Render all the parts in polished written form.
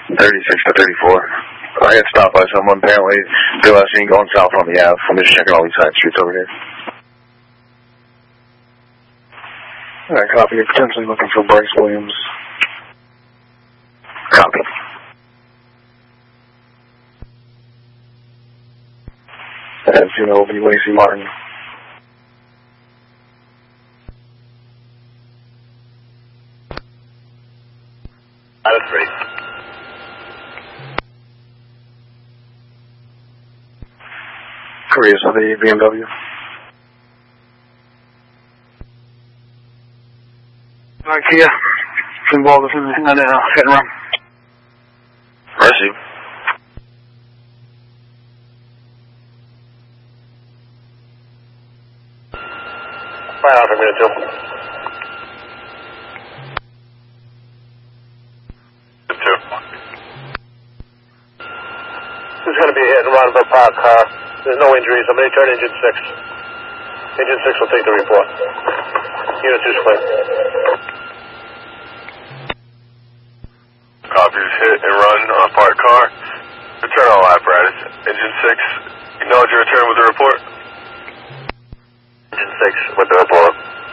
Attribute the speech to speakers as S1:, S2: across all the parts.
S1: 36 to 34. I got stopped by someone apparently. They last seen going south on the Ave. I'm just checking all these side streets over here. Alright, copy. You're potentially looking for Bryce Williams. Copy. As you know, will be Lacey Martin.
S2: That's great.
S1: Korea's of the BMW. Kia. Involved in a hit and run.
S2: Receive. Fire out for a minute, Joe. This is going to be a hit and run of a parked car. There's no injuries. I'm going to turn engine 6. Engine 6 will take the report. Unit 2 split.
S3: Copies hit and run on a parked car. Return all apparatus. Engine 6, acknowledge your return with the report.
S2: Engine 6 with the report.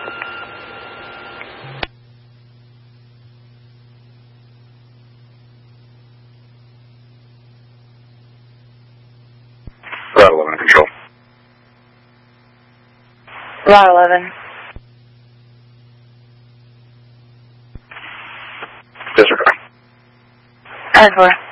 S1: Route 11 control.
S4: Route 11.
S1: Disregard.
S4: 10-4.